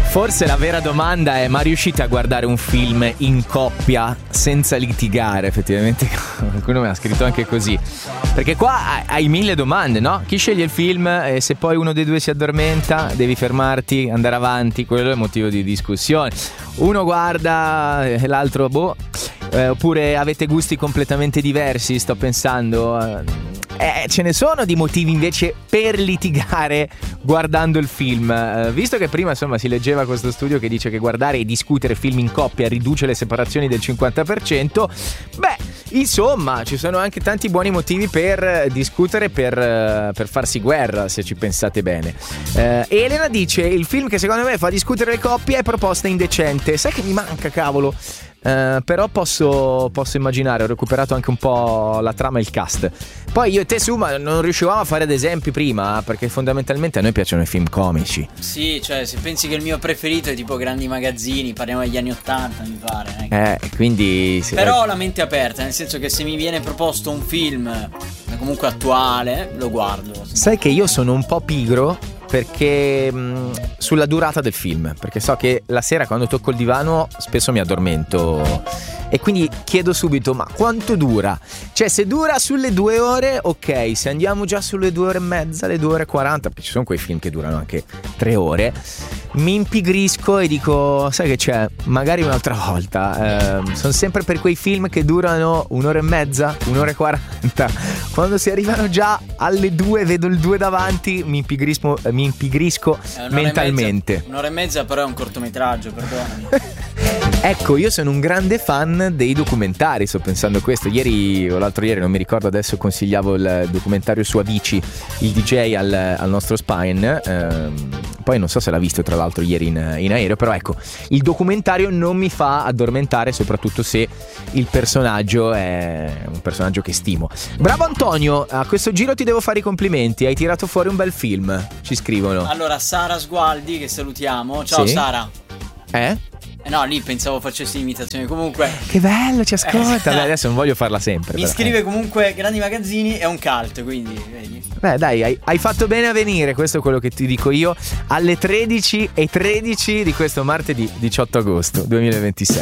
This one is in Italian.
Forse la vera domanda è: ma riuscite a guardare un film in coppia senza litigare? Effettivamente qualcuno mi ha scritto anche così, perché qua hai mille domande, no? Chi sceglie il film e se poi uno dei due si addormenta devi fermarti, andare avanti, quello è motivo di discussione. Uno guarda e l'altro oppure avete gusti completamente diversi, sto pensando. Ce ne sono di motivi invece per litigare guardando il film, visto che prima insomma si leggeva questo studio che dice che guardare e discutere film in coppia riduce le separazioni del 50%. Beh, insomma, ci sono anche tanti buoni motivi per discutere, per farsi guerra, se ci pensate bene. Elena dice: il film che secondo me fa discutere le coppie è Proposta indecente. Sai che mi manca, cavolo? Però posso immaginare, ho recuperato anche un po' la trama e il cast. Poi io e te, Suma, non riuscivamo a fare ad esempi prima, perché fondamentalmente a noi piacciono i film comici. Sì, cioè se pensi che il mio preferito è tipo Grandi Magazzini, parliamo degli anni 80 mi pare, quindi sì. Però ho la mente aperta, nel senso che se mi viene proposto un film comunque attuale, lo guardo. Sai che io sono un po' pigro perché sulla durata del film, perché so che la sera quando tocco il divano spesso mi addormento e quindi chiedo subito: ma quanto dura? Cioè, se dura sulle 2 ore, ok, se andiamo già sulle 2 ore e mezza, le 2 ore e 40, perché ci sono quei film che durano anche 3 ore, mi impigrisco e dico: sai che c'è? Magari un'altra volta. Sono sempre per quei film che durano 1 ora e mezza, 1 ora e 40. Quando si arrivano già alle 2, vedo il 2 davanti, mi impigrisco mentalmente. 1 ora e mezza però è un cortometraggio, perdonami. Ecco, io sono un grande fan dei documentari, sto pensando a questo. Ieri o l'altro ieri, non mi ricordo adesso, consigliavo il documentario su Avicii, il DJ al nostro Spine. Poi non so se l'ha visto tra l'altro ieri in aereo, però ecco, il documentario non mi fa addormentare, soprattutto se il personaggio è un personaggio che stimo. Bravo Antonio, a questo giro ti devo fare i complimenti, hai tirato fuori un bel film, ci scrivono. Allora, Sara Sgualdi, che salutiamo. Ciao, sì? Sara. No, lì pensavo facessi l'imitazione. Comunque, che bello, ci ascolta. Beh, adesso non voglio farla sempre. Mi scrive comunque: Grandi Magazzini è un cult, quindi vedi. Beh, dai, hai fatto bene a venire. Questo è quello che ti dico io alle 13:13 di questo martedì 18 agosto 2026.